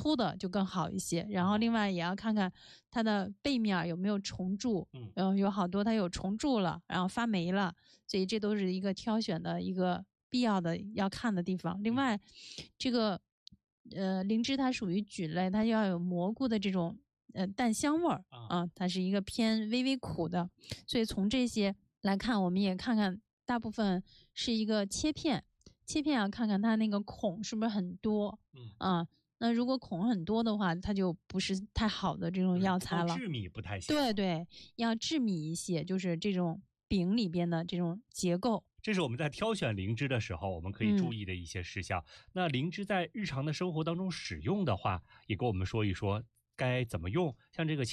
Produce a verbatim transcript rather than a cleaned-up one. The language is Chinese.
粗的就更好一些。然后另外也要看看它的背面有没有虫蛀，嗯、呃，有好多它有虫蛀了，然后发霉了，所以这都是一个挑选的一个必要的要看的地方。另外，这个呃灵芝它属于菌类，它要有蘑菇的这种呃淡香味儿啊，它是一个偏微微苦的，所以从这些来看，我们也看看大部分是一个切片。切片要看看它那个孔是不是很多，嗯啊，那如果孔很多的话，它就不是太好的这种药材了。 致米不太行。 对对，要致米一些，就是这种饼里边的这种结构。 这是我们在挑选灵芝的时候，我们可以注意的一些事项。嗯、那灵芝在日常的生活当中使用的话，也跟我们说一说该怎么用。像这个切